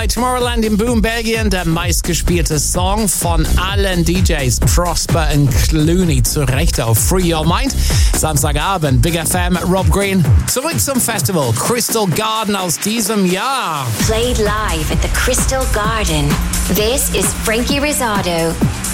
bei Tomorrowland in Boom, Belgien. Der meistgespielte Song von allen DJs, Prosper und Clooney. Zu Recht auf Free Your Mind. Samstagabend, Big FM, Rob Green. Zurück zum Festival Crystal Garden aus diesem Jahr. Played live at the Crystal Garden. This is Frankie Rizzardo.